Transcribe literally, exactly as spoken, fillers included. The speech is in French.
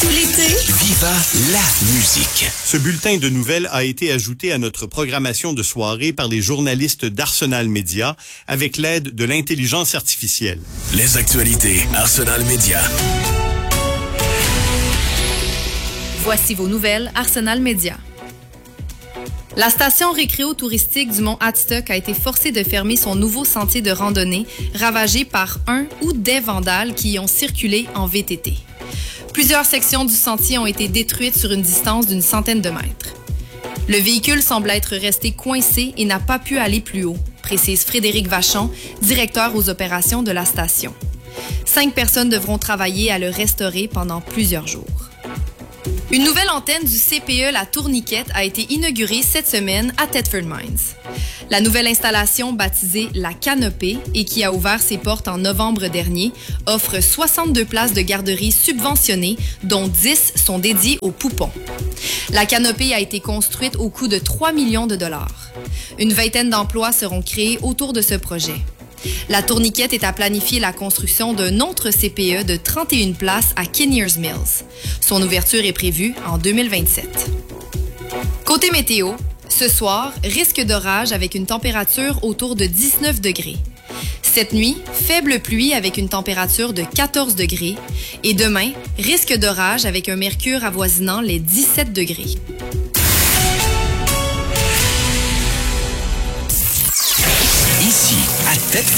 Tout l'été, Viva la musique. Ce bulletin de nouvelles a été ajouté à notre programmation de soirée par les journalistes d'Arsenal Média avec l'aide de l'intelligence artificielle. Les actualités Arsenal Média. Voici vos nouvelles Arsenal Média. La station récréo-touristique du mont Hadstock a été forcée de fermer son nouveau sentier de randonnée, ravagé par un ou des vandales qui y ont circulé en V T T. Plusieurs sections du sentier ont été détruites sur une distance d'une centaine de mètres. Le véhicule semble être resté coincé et n'a pas pu aller plus haut, précise Frédéric Vachon, directeur aux opérations de la station. Cinq personnes devront travailler à le restaurer pendant plusieurs jours. Une nouvelle antenne du C P E La Tourniquette a été inaugurée cette semaine à Thetford Mines. La nouvelle installation, baptisée La Canopée et qui a ouvert ses portes en novembre dernier, offre soixante-deux places de garderie subventionnées, dont dix sont dédiées aux poupons. La Canopée a été construite au coût de trois millions de dollars. Une vingtaine d'emplois seront créés autour de ce projet. La Tourniquette est à planifier la construction d'un autre C P E de trente et une places à Kinnears Mills. Son ouverture est prévue en deux mille vingt-sept. Côté météo, ce soir, risque d'orage avec une température autour de dix-neuf degrés. Cette nuit, faible pluie avec une température de quatorze degrés. Et demain, risque d'orage avec un mercure avoisinant les dix-sept degrés.